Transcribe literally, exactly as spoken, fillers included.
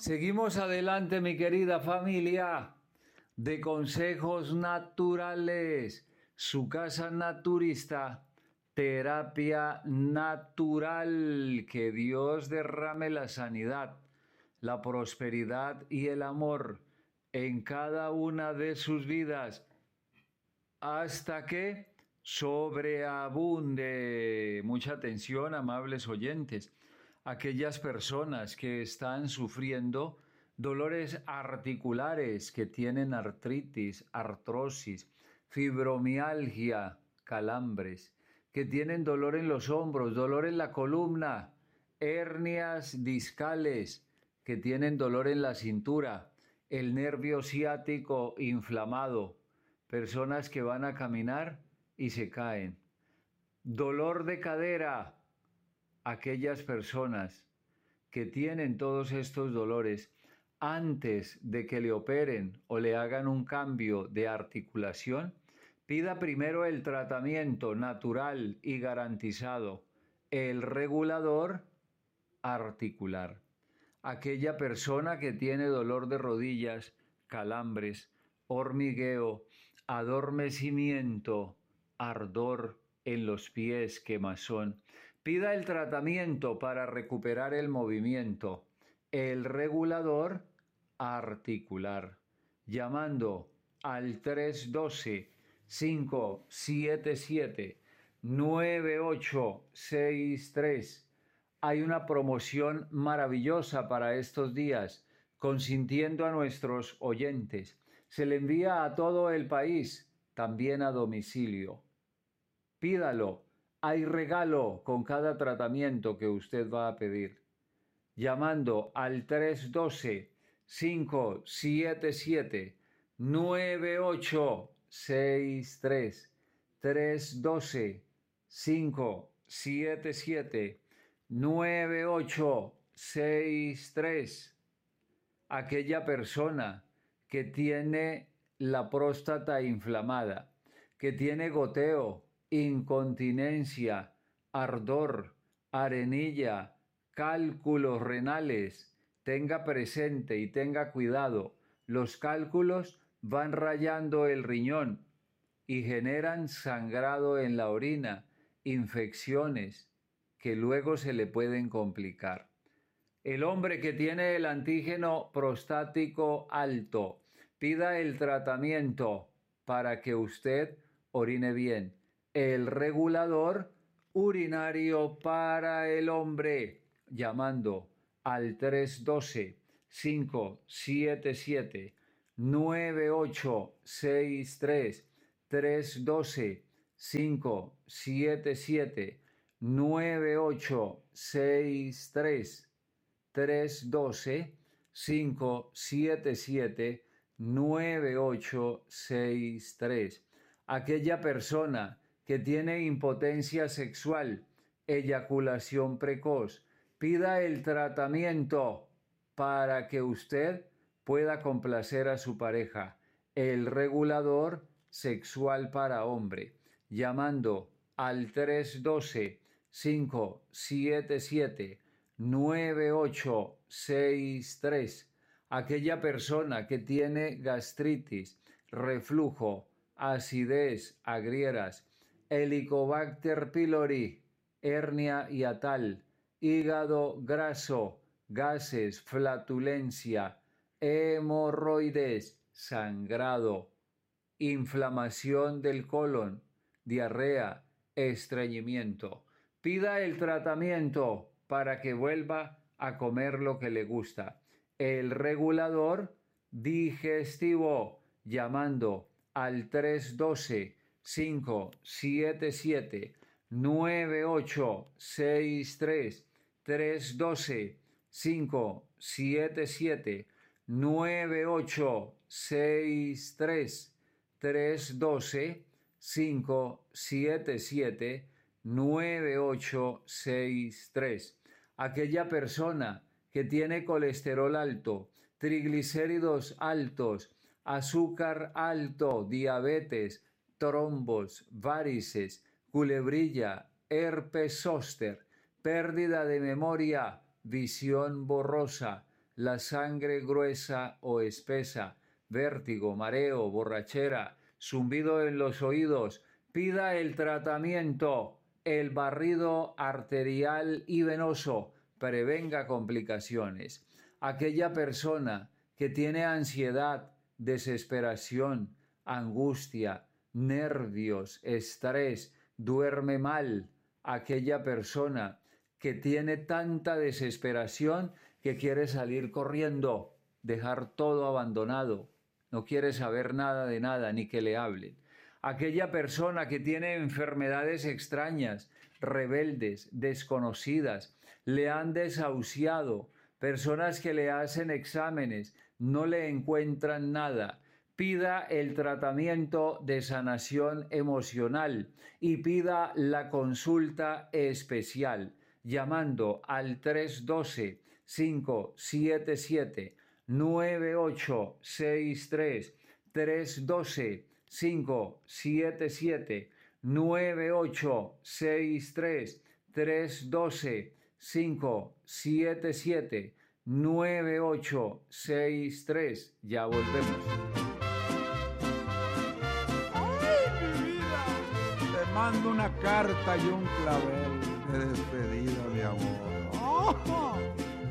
Seguimos adelante, mi querida familia, de consejos naturales, su casa naturista, terapia natural, que Dios derrame la sanidad, la prosperidad y el amor en cada una de sus vidas, hasta que sobreabunde. Mucha atención, amables oyentes. Aquellas personas que están sufriendo dolores articulares, que tienen artritis, artrosis, fibromialgia, calambres, que tienen dolor en los hombros, dolor en la columna, hernias discales, que tienen dolor en la cintura, el nervio ciático inflamado, personas que van a caminar y se caen, dolor de cadera, aquellas personas que tienen todos estos dolores, antes de que le operen o le hagan un cambio de articulación, pida primero el tratamiento natural y garantizado, el regulador articular. Aquella persona que tiene dolor de rodillas, calambres, hormigueo, adormecimiento, ardor en los pies, quemazón, pida el tratamiento para recuperar el movimiento, el regulador articular, llamando al tres uno dos, cinco siete siete, nueve ocho seis tres. Hay una promoción maravillosa para estos días, consintiendo a nuestros oyentes. Se le envía a todo el país, también a domicilio. Pídalo. Hay regalo con cada tratamiento que usted va a pedir. Llamando al tres uno dos, cinco siete siete, nueve ocho seis tres. tres uno dos, cinco siete siete, nueve ocho seis tres. Aquella persona que tiene la próstata inflamada, que tiene goteo, incontinencia, ardor, arenilla, cálculos renales, tenga presente y tenga cuidado. Los cálculos van rayando el riñón y generan sangrado en la orina, infecciones que luego se le pueden complicar. El hombre que tiene el antígeno prostático alto, pida el tratamiento para que usted orine bien. El regulador urinario para el hombre, llamando al tres uno dos, cinco siete siete, nueve ocho seis tres. tres uno dos, cinco siete siete, nueve ocho seis tres. tres uno dos, cinco siete siete, nueve ocho seis tres. Aquella persona que tiene impotencia sexual, eyaculación precoz, pida el tratamiento para que usted pueda complacer a su pareja, el regulador sexual para hombre, llamando al tres uno dos, cinco siete siete, nueve ocho seis tres. Aquella persona que tiene gastritis, reflujo, acidez, agrieras, Helicobacter pylori, hernia hiatal, hígado graso, gases, flatulencia, hemorroides, sangrado, inflamación del colon, diarrea, estreñimiento. Pida el tratamiento para que vuelva a comer lo que le gusta. El regulador digestivo, llamando al tres uno dos, cinco siete siete, nueve ocho seis tres. tres uno dos, cinco siete siete, nueve ocho seis tres. tres uno dos, cinco siete siete, nueve ocho seis tres. Aquella persona que tiene colesterol alto, triglicéridos altos, azúcar alto, diabetes, trombos, varices, culebrilla, herpes zóster, pérdida de memoria, visión borrosa, la sangre gruesa o espesa, vértigo, mareo, borrachera, zumbido en los oídos, pida el tratamiento, el barrido arterial y venoso, prevenga complicaciones. Aquella persona que tiene ansiedad, desesperación, angustia, nervios, estrés, duerme mal. Aquella persona que tiene tanta desesperación que quiere salir corriendo, dejar todo abandonado, no quiere saber nada de nada ni que le hablen. Aquella persona que tiene enfermedades extrañas, rebeldes, desconocidas, le han desahuciado, personas que le hacen exámenes, no le encuentran nada. Pida el tratamiento de sanación emocional y pida la consulta especial llamando al tres uno dos, cinco siete siete, nueve ocho seis tres, tres uno dos, cinco siete siete, nueve ocho seis tres, tres uno dos, cinco siete siete, nueve ocho seis tres. Ya volvemos. Mando una carta y un clavel de despedida, mi amor. ¡Oh!